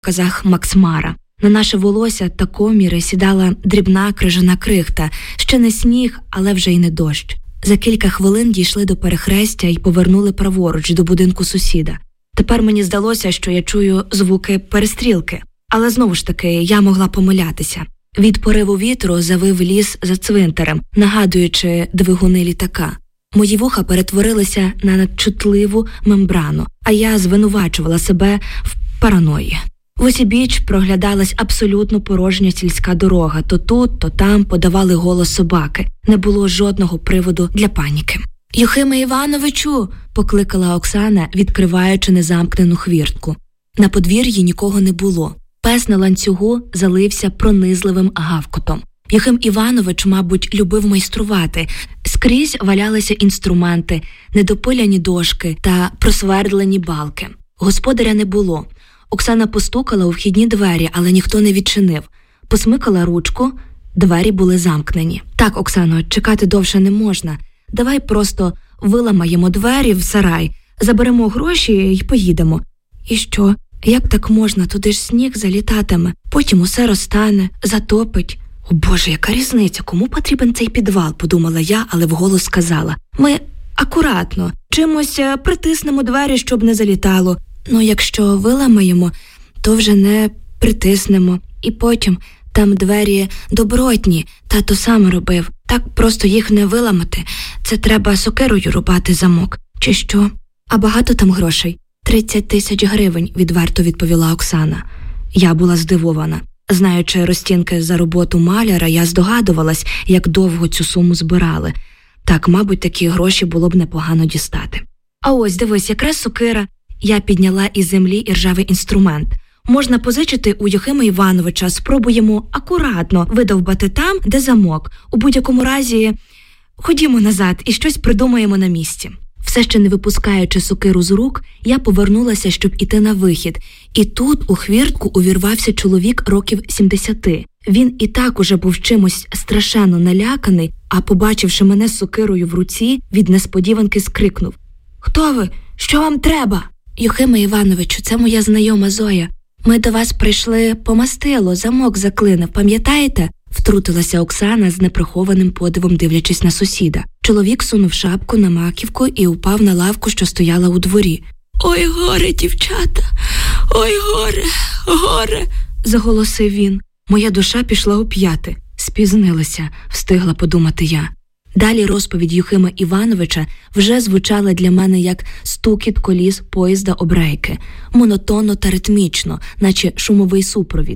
казах Максмара. На наше волосся та коміри сідала дрібна крижана крихта. Ще не сніг, але вже й не дощ. За кілька хвилин дійшли до перехрестя і повернули праворуч до будинку сусіда. Тепер мені здалося, що я чую звуки перестрілки. Але знову ж таки, я могла помилятися. Від пориву вітру завив ліс за цвинтарем, нагадуючи двигуни літака. Мої вуха перетворилися на надчутливу мембрану, а я звинувачувала себе в параної. В усібіч проглядалась абсолютно порожня сільська дорога. То тут, то там подавали голос собаки. Не було жодного приводу для паніки. «Юхиме Івановичу!» – покликала Оксана, відкриваючи незамкнену хвіртку. На подвір'ї нікого не було. Пес на ланцюгу залився пронизливим гавкотом. Юхим Іванович, мабуть, любив майструвати. Скрізь валялися інструменти, недопиляні дошки та просвердлені балки. Господаря не було. Оксана постукала у вхідні двері, але ніхто не відчинив. Посмикала ручку, двері були замкнені. «Так, Оксано, чекати довше не можна. Давай просто виламаємо двері в сарай, заберемо гроші і поїдемо». «І що? Як так можна? Туди ж сніг залітатиме. Потім усе розтане, затопить». «О Боже, яка різниця? Кому потрібен цей підвал?» – подумала я, але вголос сказала. «Ми акуратно, чимось притиснемо двері, щоб не залітало. Ну, якщо виламаємо, то вже не притиснемо. І потім там двері добротні, тато сам робив. Так просто їх не виламати. Це треба сокирою рубати замок. Чи що? А багато там грошей?» 30 тисяч гривень, відверто відповіла Оксана. Я була здивована. Знаючи розцінки за роботу маляра, я здогадувалась, як довго цю суму збирали. Так, мабуть, такі гроші було б непогано дістати. А ось, дивись, якраз сокира. Я підняла із землі іржавий інструмент. Можна позичити у Юхима Івановича, спробуємо акуратно видовбати там, де замок. У будь-якому разі, ходімо назад і щось придумаємо на місці. Все ще не випускаючи сокиру з рук, я повернулася, щоб іти на вихід. І тут у хвіртку увірвався чоловік років 70. Він і так уже був чимось страшенно наляканий, а побачивши мене з сокирою в руці, від несподіванки скрикнув. «Хто ви? Що вам треба?» «Юхиме Івановичу, це моя знайома Зоя. Ми до вас прийшли по мастило, замок заклинив, пам'ятаєте?» Втрутилася Оксана з неприхованим подивом, дивлячись на сусіда. Чоловік сунув шапку на маківку і упав на лавку, що стояла у дворі. «Ой, горе, дівчата! Ой, горе, горе!» – заголосив він. Моя душа пішла у п'яти. Спізнилася, встигла подумати я. Далі розповідь Юхима Івановича вже звучала для мене як стукіт коліс поїзда об рейки, монотонно та ритмічно, наче шумовий супровід.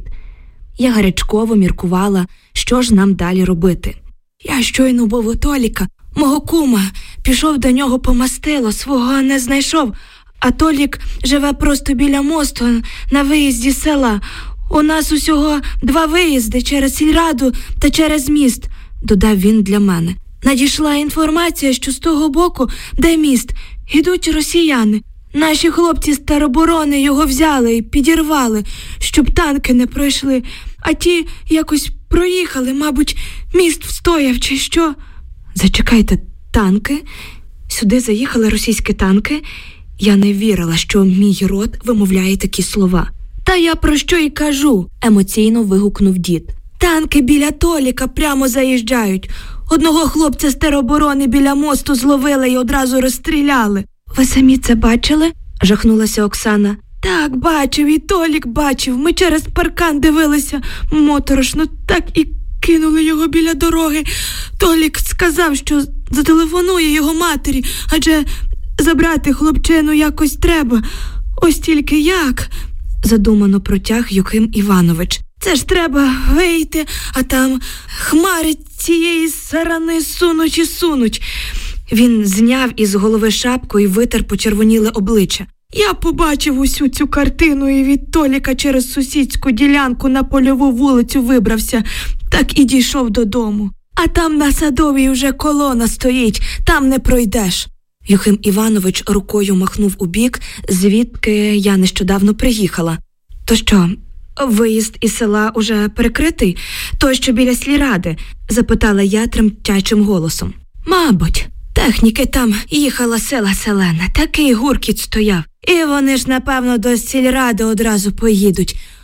Я гарячково міркувала, що ж нам далі робити. Я щойно був у Толіка, мого кума, пішов до нього по мастило, свого не знайшов, а Толік живе просто біля мосту на виїзді з села. У нас усього 2 виїзди через сільраду та через міст, додав він для мене. Надійшла інформація, що з того боку, де міст, ідуть росіяни. Наші хлопці з тероборони його взяли і підірвали, щоб танки не пройшли. А ті якось проїхали, мабуть, міст встояв чи що. Зачекайте, танки? Сюди заїхали російські танки? Я не вірила, що мій рот вимовляє такі слова. Та я про що й кажу, емоційно вигукнув дід. Танки біля Толіка прямо заїжджають. Одного хлопця з тероборони біля мосту зловили і одразу розстріляли. Ви самі це бачили? Жахнулася Оксана. Так, бачив, і Толік бачив. Ми через паркан дивилися моторошно, так і кинули його біля дороги. Толік сказав, що зателефонує його матері, адже забрати хлопчину якось треба. Ось тільки як? Задумано протяг Юхим Іванович. Це ж треба вийти, а там хмари цієї сарани сунуть і сунуть. Він зняв із голови шапку і витер почервоніле обличчя. Я побачив усю цю картину і від Толіка через сусідську ділянку на Польову вулицю вибрався, так і дійшов додому. А там на Садовій вже колона стоїть, там не пройдеш. Юхим Іванович рукою махнув у бік, звідки я нещодавно приїхала. То що, виїзд із села уже перекритий? Той, що біля сільради? Запитала я тремтячим голосом. Мабуть. Техніки там їхала села селена, такий гуркіт стояв. І вони ж, напевно, до сільради одразу поїдуть.